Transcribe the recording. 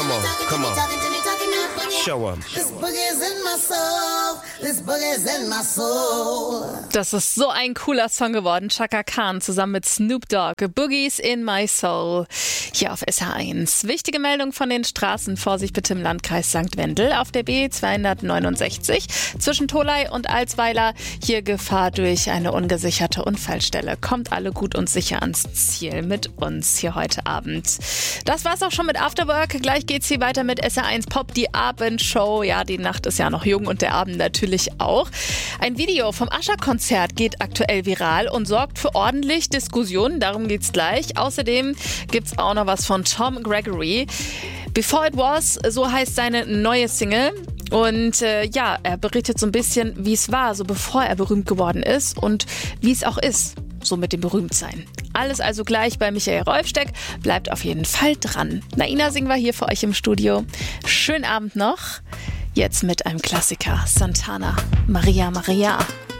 Come on, come on. Show 'em. This boogie's in my soul. This boogie's in my soul. Das ist so ein cooler Song geworden. Chaka Khan zusammen mit Snoop Dogg. Boogies in my soul. Hier auf SH1. Wichtige Meldung von den Straßen. Vorsicht bitte im Landkreis St. Wendel auf der B269 zwischen Tholey und Alsweiler. Hier Gefahr durch eine ungesicherte Unfallstelle. Kommt alle gut und sicher ans Ziel mit uns hier heute Abend. Das war's auch schon mit Afterwork. Gleich geht's hier weiter mit SR1 Pop, die Abendshow. Ja, die Nacht ist ja noch jung und der Abend natürlich auch. Ein Video vom Usher-Konzert geht aktuell viral und sorgt für ordentlich Diskussionen. Darum geht's gleich. Außerdem gibt's auch noch was von Tom Gregory. Before It Was, so heißt seine neue Single. Und er berichtet so ein bisschen, wie es war, so bevor er berühmt geworden ist und wie es auch ist, so mit dem Berühmtsein. Alles also gleich bei Michael Rolfsteck. Bleibt auf jeden Fall dran. Naina singen wir hier für euch im Studio. Schönen Abend noch. Jetzt mit einem Klassiker. Santana, Maria Maria.